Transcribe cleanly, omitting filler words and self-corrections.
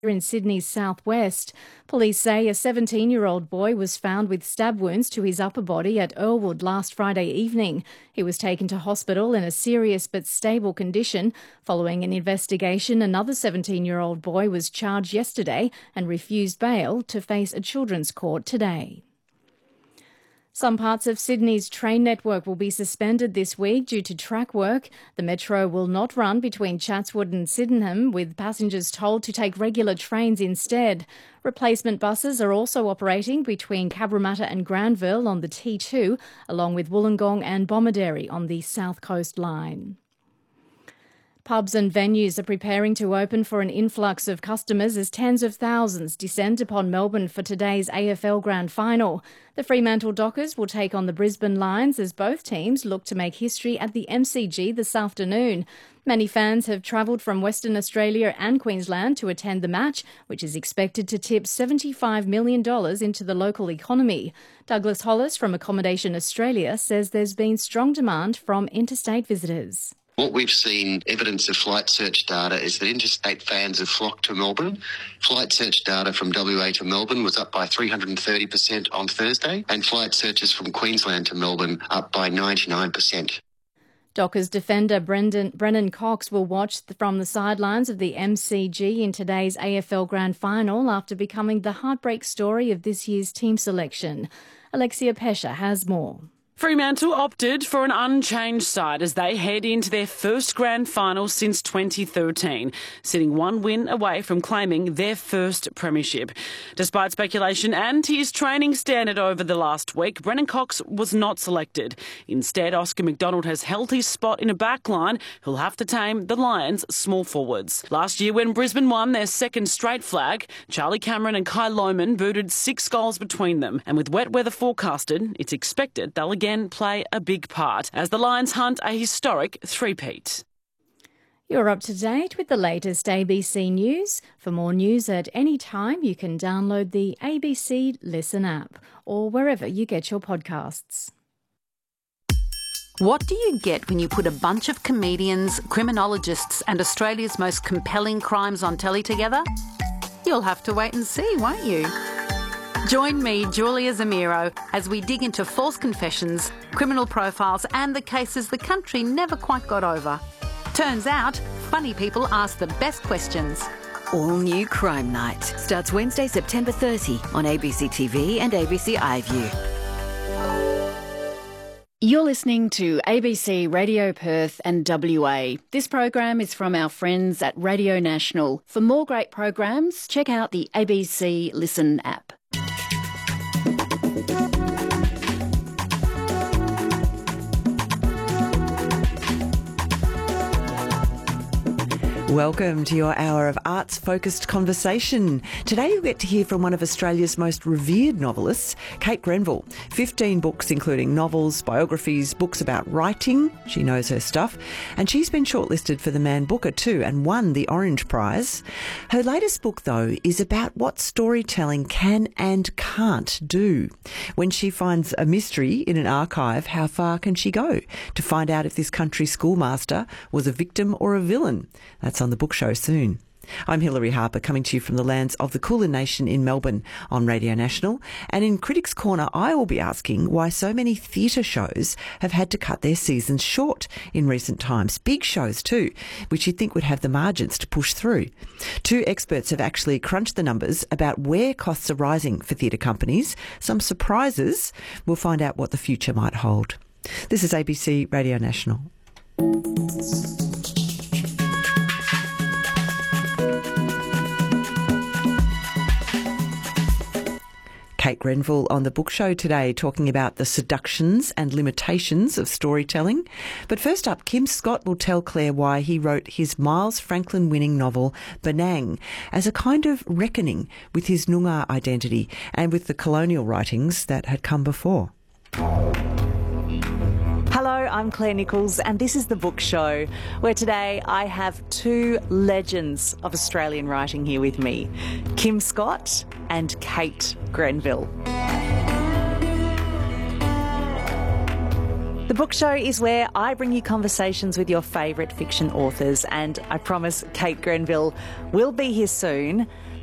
in Sydney's southwest. Police say a 17-year-old boy was found with stab wounds to his upper body at Earlwood last Friday evening. He was taken to hospital in a serious but stable condition. Following an investigation, another 17-year-old boy was charged yesterday and refused bail to face a children's court today. Some parts of Sydney's train network will be suspended this week due to track work. The metro will not run between Chatswood and Sydenham, with passengers told to take regular trains instead. Replacement buses are also operating between Cabramatta and Granville on the T2, along with Wollongong and Bomaderry on the South Coast line. Pubs and venues are preparing to open for an influx of customers as tens of thousands descend upon Melbourne for today's AFL Grand Final. The Fremantle Dockers will take on the Brisbane Lions as both teams look to make history at the MCG this afternoon. Many fans have travelled from Western Australia and Queensland to attend the match, which is expected to tip $75 million into the local economy. Douglas Hollis from Accommodation Australia says there's been strong demand from interstate visitors. What we've seen evidence of flight search data is that interstate fans have flocked to Melbourne. Flight search data from WA to Melbourne was up by 330% on Thursday, and flight searches from Queensland to Melbourne up by 99%. Dockers defender Brennan Cox will watch from the sidelines of the MCG in today's AFL Grand Final after becoming the heartbreak story of this year's team selection. Alexia Pesha has more. Fremantle opted for an unchanged side as they head into their first grand final since 2013, sitting one win away from claiming their first premiership. Despite speculation and his training standard over the last week, Brennan Cox was not selected. Instead, Oscar McDonald has held his spot in a backline who'll have to tame the Lions' small forwards. Last year, when Brisbane won their second straight flag, Charlie Cameron and Kai Lohmann booted 6 goals between them. And with wet weather forecasted, it's expected they'll again play a big part as the Lions hunt a historic three-peat. You're up to date with the latest ABC News. For more news at any time, you can download the ABC Listen app or wherever you get your podcasts. What do you get when you put a bunch of comedians, criminologists and Australia's most compelling crimes on telly together? You'll have to wait and see, won't you? Join me, Julia Zamiro, as we dig into false confessions, criminal profiles and the cases the country never quite got over. Turns out, funny people ask the best questions. All new Crime Night starts Wednesday, September 30 on ABC TV and ABC iView. You're listening to ABC Radio Perth and WA. This program is from our friends at Radio National. For more great programs, check out the ABC Listen app. Welcome to your hour of arts-focused conversation. Today you get to hear from one of Australia's most revered novelists, Kate Grenville. 15 books including novels, biographies, books about writing. She knows her stuff. And she's been shortlisted for the Man Booker too and won the Orange Prize. Her latest book, though, is about what storytelling can and can't do. When she finds a mystery in an archive, how far can she go to find out if this country schoolmaster was a victim or a villain? That's on the Book Show soon. I'm Hilary Harper, coming to you from the lands of the Kulin Nation in Melbourne on Radio National. And in Critics' Corner, I will be asking why so many theatre shows have had to cut their seasons short in recent times. Big shows too, which you'd think would have the margins to push through. 2 experts have actually crunched the numbers about where costs are rising for theatre companies. Some surprises. We'll find out what the future might hold. This is ABC Radio National. Kate Grenville on the Book Show today, talking about the seductions and limitations of storytelling. But first up, Kim Scott will tell Claire why he wrote his Miles Franklin-winning novel Benang as a kind of reckoning with his Noongar identity and with the colonial writings that had come before. Hello, I'm Claire Nichols and this is The Book Show, where today I have 2 legends of Australian writing here with me, Kim Scott and Kate Grenville. The Book Show is where I bring you conversations with your favourite fiction authors, and I promise Kate Grenville will be here soon.